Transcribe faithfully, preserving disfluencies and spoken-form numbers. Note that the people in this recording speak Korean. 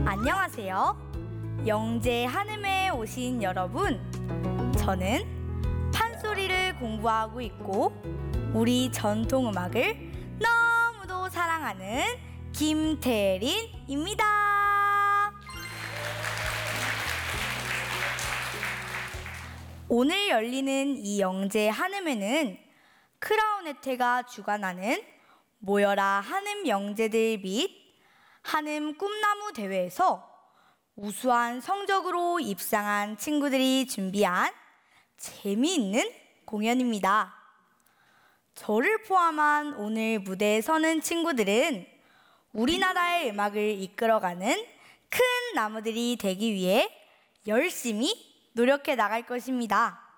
안녕하세요. 영재 한음에 오신 여러분, 저는 판소리를 공부하고 있고 우리 전통음악을 너무도 사랑하는 김태린입니다. 오늘 열리는 이 영재 한음에는 크라운 혜태가 주관하는 모여라 한음 영재들 및 한음 꿈나무 대회에서 우수한 성적으로 입상한 친구들이 준비한 재미있는 공연입니다. 저를 포함한 오늘 무대에 서는 친구들은 우리나라의 음악을 이끌어가는 큰 나무들이 되기 위해 열심히 노력해 나갈 것입니다.